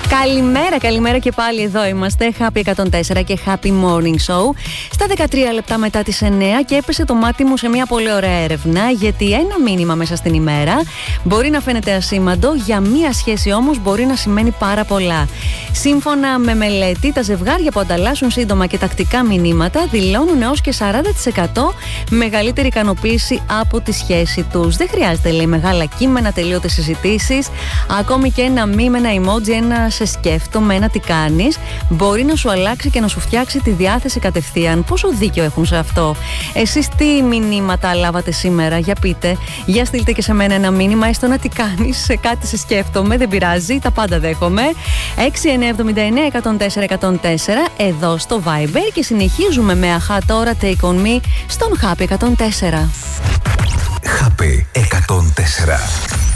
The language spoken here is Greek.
Καλημέρα και πάλι εδώ είμαστε. Happy 104 και Happy Morning Show. Στα 13 λεπτά μετά τις 9 και έπεσε το μάτι μου σε μια πολύ ωραία έρευνα. Γιατί ένα μήνυμα μέσα στην ημέρα μπορεί να φαίνεται ασήμαντο, για μία σχέση όμως μπορεί να σημαίνει πάρα πολλά. Σύμφωνα με μελέτη, τα ζευγάρια που ανταλλάσσουν σύντομα και τακτικά μηνύματα δηλώνουν έως και 40% μεγαλύτερη ικανοποίηση από τη σχέση τους. Δεν χρειάζεται, λέει, μεγάλα κείμενα, τελείωτες συζητήσεις. Ακόμη και ένα μήνυμα, ένα emoji, ένα σε σκέφτομαι, ένα τι κάνεις, μπορεί να σου αλλάξει και να σου φτιάξει τη διάθεση κατευθείαν. Πόσο δίκιο έχουν σε αυτό. Εσείς τι μηνύματα λάβατε σήμερα, για πείτε. Για στείλτε και σε μένα ένα μήνυμα, έστω να τι κάνεις, σε κάτι σε σκέφτομαι, δεν πειράζει, τα πάντα δέχομαι. 6979-104-104 εδώ στο Viber και συνεχίζουμε με αχά τώρα Take On Me στον Happy 104. Happy 104.